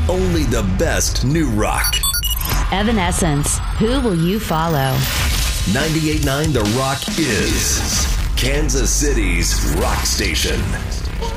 only the best new rock. Evanescence, who will you follow? 98.9 The Rock is Kansas City's rock station.